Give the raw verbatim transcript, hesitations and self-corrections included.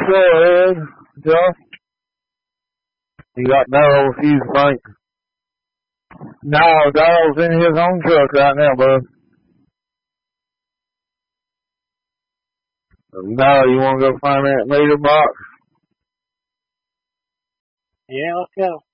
go ahead, Josh. You got Darryl with you, Frank. No, Darryl's in his own truck right now, bud. No, you want to go find that meter box? Yeah, let's go.